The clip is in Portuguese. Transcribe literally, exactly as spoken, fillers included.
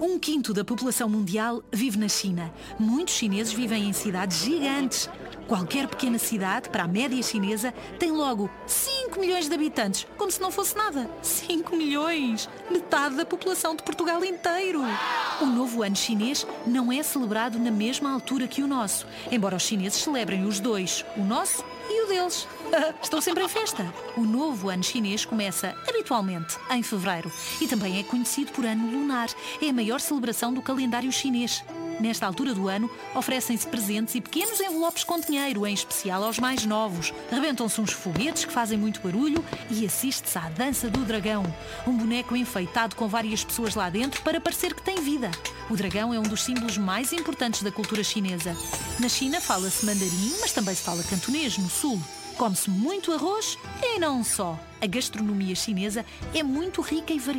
Um quinto da população mundial vive na China. Muitos chineses vivem em cidades gigantes. Qualquer pequena cidade, para a média chinesa, tem logo cinco milhões de habitantes, como se não fosse nada. cinco milhões! Metade da população de Portugal inteiro! O novo ano chinês não é celebrado na mesma altura que o nosso, embora os chineses celebrem os dois, o nosso e o deles. Estão sempre em festa. O novo ano chinês começa, habitualmente, em fevereiro e também é conhecido por ano lunar. É a maior celebração do calendário chinês. Nesta altura do ano, oferecem-se presentes e pequenos envelopes com dinheiro, em especial aos mais novos. Rebentam-se uns foguetes que fazem muito barulho e assiste-se à dança do dragão. Um boneco enfeitado com várias pessoas lá dentro para parecer que tem vida. O dragão é um dos símbolos mais importantes da cultura chinesa. Na China fala-se mandarim, mas também se fala cantonês, no sul. Come-se muito arroz e não só. A gastronomia chinesa é muito rica e variada.